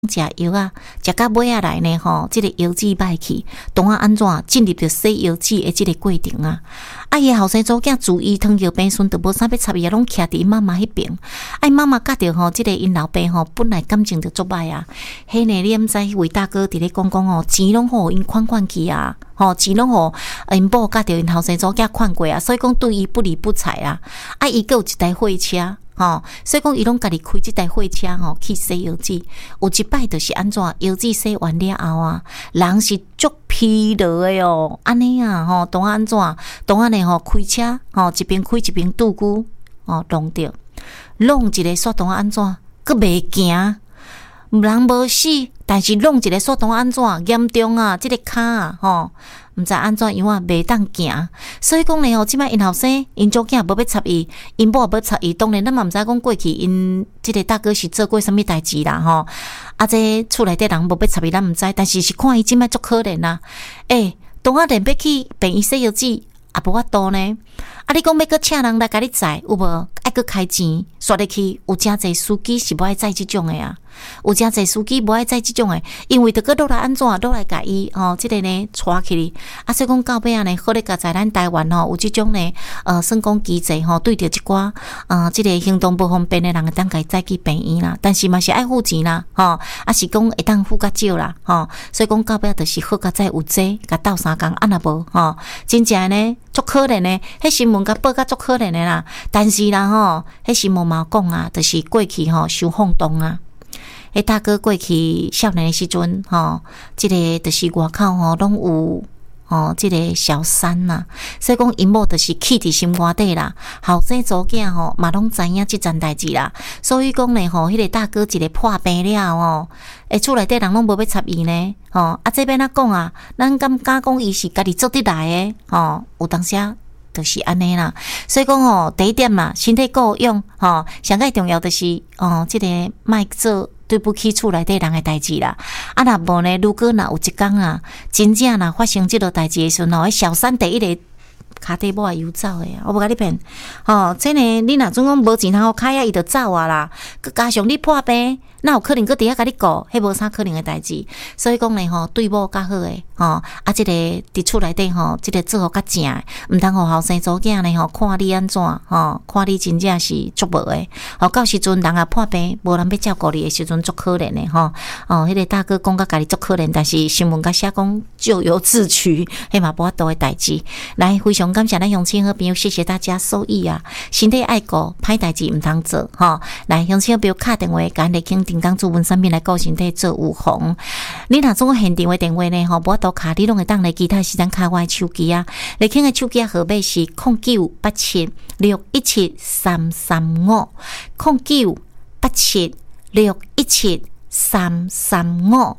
食药啊，食到尾仔来呢吼，这个腰子歹去，当啊安怎进入着洗腰子的这个过程啊？啊，伊后生祖囝自伊糖尿病孙都无啥要插伊，拢徛伫妈妈迄边。哎，妈妈甲着吼，这个因老爸吼，本来感情就足歹啊。迄呢，你毋知迄位大哥伫咧讲吼，钱拢互因款去啊，吼，钱拢互因某甲着因后生祖囝款过啊，所以讲对伊不理不睬啊。啊，伊佫有一台货车。所以讲，伊拢家己开即台货车去洗腰子。有一摆就是安怎腰子洗完了后啊，人是足疲劳的哦。安尼啊，当安怎？当安尼开车一边开一边拄久弄着，弄一个煞当安怎？佫袂行，人无死，但是弄一个煞当安怎？严重啊！即个骹啊，毋知安怎样啊，袂当行，所以讲呢即摆因后生因祖囝无要插伊，因某无插伊，当然咱嘛毋知讲过去因即个大哥是做过啥物代志啦啊，这厝内底人无要插伊，咱毋知，但是是看伊即摆足可怜啊。当啊连要去病院洗腰子，也无法度呢。啊，你讲要搁请人来甲你载，有无？爱搁开钱，煞入去有诚侪司机是无爱载即种的啊。有诚侪司机无爱载即种诶，因为着搁落来安怎落来甲伊即个呢带起哩。啊，所以讲到尾啊呢，好咧，甲在咱台湾有即种呢算讲机制对着一寡即个行动不方便诶人会当甲伊载去病院啦，但是嘛是爱付钱啦啊是讲会当付较少啦所以讲到尾就是好甲再有济，甲斗3工啊若无真正呢足可怜诶，迄新闻甲报甲足可怜诶啦，但是啦迄新闻嘛讲啊，就是过去受放纵啊。迄大哥过去少年的时阵，即个就是外口拢有即个小三呐，所以讲因某就是气伫心肝底啦。后生祖囝嘛拢知影即件代志啦，所以讲呢迄个大哥一个破病了厝内底人拢无要插伊呢这边讲啊，咱敢敢讲伊是家己做得来的有当时啊。就是安尼啦，所以讲第一点啦，身体够用上个重要的是即个莫做对不起厝内底人的代志啦。啊，若无呢，如果若有一天啊，真正若发生即落代志的时阵小三第一个骹底某游走的啊，我无甲你骗这呢，你若总讲无钱通开啊，伊就走啊啦。佮加上你破病，哪有可能佮伫遐甲你顾？迄无啥可能的代志。所以讲呢对某较好诶即个伫厝内底即个做好较正诶，毋通互后生祖囝呢看你安怎看你真正是足无诶到时阵人啊破病，无人要照顾你诶时阵，足可怜诶迄个大哥讲甲家己足可怜，但是新闻甲写讲咎由自取，迄嘛无法度诶代志。来，非常感谢咱乡亲好朋友，谢谢大家收益啊！身体爱顾，歹代志毋通做来，乡亲好朋友敲电话，甲咱来请丁刚主文产品来顾身体做预防。你若总现场诶电话呢无法度卡，你拢会当来其他时间卡我诶手机啊。来听诶手机号码是0987617335 0987617335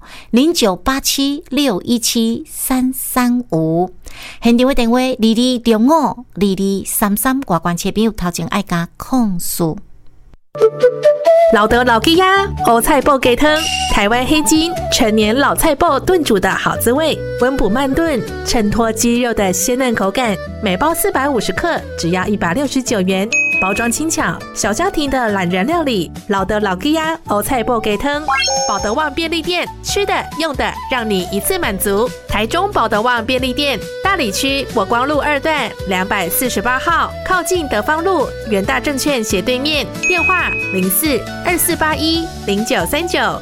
0987617335。现场诶电话22052233，外关切朋友头前爱加控诉。 老德老鸡鸭欧菜脯鸡汤，台湾黑金陈年老菜脯炖煮的好滋味，温补慢炖，衬托鸡肉的鲜嫩口感。每包450克，只要169元。包装轻巧，小家庭的懒人料理。老德老鸡鸭欧菜脯鸡汤，保德旺便利店，吃的用的让你一次满足。台中保德旺便利店，大里区国光路2段248号，靠近德芳路元大证券斜对面。电话0424810939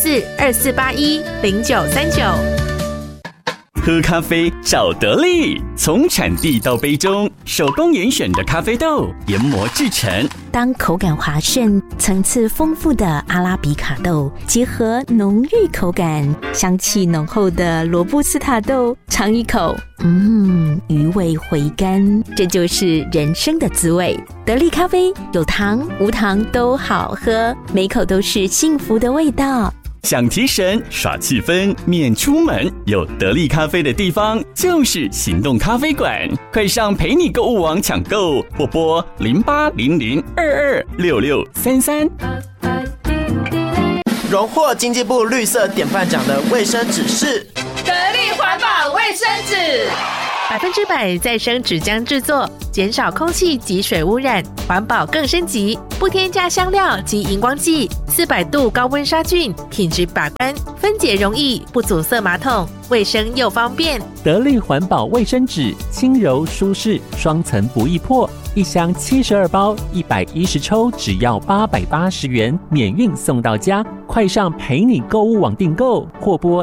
0424810939。 喝咖啡找得力，从产地到杯中，手工严选的咖啡豆研磨制成。 当口感滑顺、层次丰富的阿拉比卡豆结合浓郁口感、香气浓厚的罗布斯塔豆，尝一口，余味回甘，这就是人生的滋味。得力咖啡有糖无糖都好喝，每口都是幸福的味道。 想提神耍气氛免出门，有得力咖啡的地方就是行动咖啡馆，快上陪你购物网抢购，或拨0800226633。 荣获经济部绿色典范奖的卫生纸是得力环保卫生纸。 100%再生纸浆制作，减少空气及水污染，环保更升级，不添加香料及荧光剂，400度高温杀菌，品质把关，分解容易，不阻塞马桶，卫生又方便。 得力环保卫生纸，轻柔舒适，双层不易破，一箱72包，110抽，只要880元，免运送到家。快上陪你购物网订购，或拨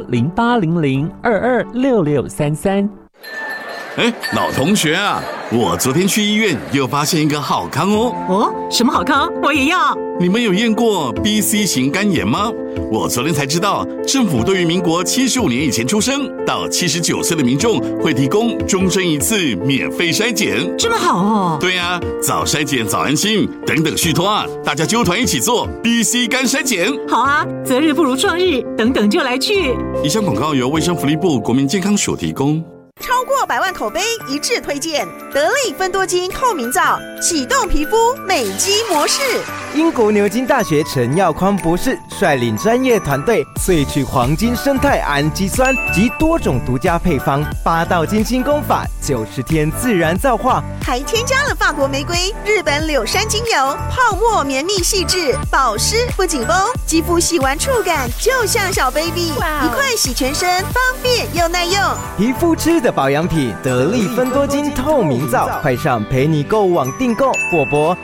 0800226633。 老同学啊，我昨天去医院又发现一个好康哦。 哦，什么好康？我也要。 你们有验过 BC 型肝炎吗？我昨天才知道，政府对于民国75年以前出生到79岁的民众会提供终身一次免费筛检。 这么好哦？ 对啊，早筛检早安心，等等续托啊，大家揪团一起做 BC 肝筛检。 好啊，择日不如撞日，等等就来去。 以上广告由卫生福利部国民健康署提供。 超过100万口碑一致推荐，得力芬多精透明皂，启动皮肤美肌模式。 英国牛津大学陈耀匡博士率领专业团队萃取黄金生态氨基酸及多种独家配方，8道精心工法，90天自然皂化， 还添加了法国玫瑰、日本柳杉精油，泡沫绵密细致，保湿不紧绷，肌肤洗完触感就像小 baby， 一块洗全身，方便又耐用。 皮肤吃的保养品，得力芬多精透明皂，快上陪你购物网订购，或拨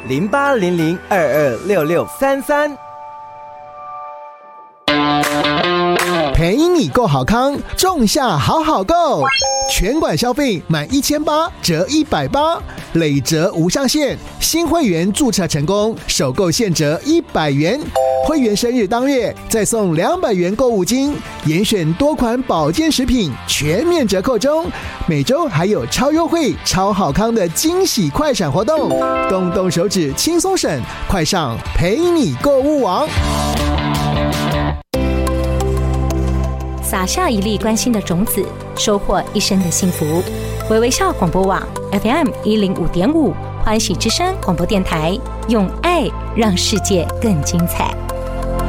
0800226633。 陪你购好康，仲夏好好购，全馆消费满1800折180，累折无上限。新会员注册成功，首购现折100元。会员生日当月再送200元购物金，严选多款保健食品全面折扣中。每周还有超优惠、超好康的惊喜快闪活动，动动手指轻松省，快上陪你购物网。 撒下一粒关心的种子，收获一生的幸福。微微笑广播网 FM105.5，欢喜之声广播电台，用爱让世界更精彩。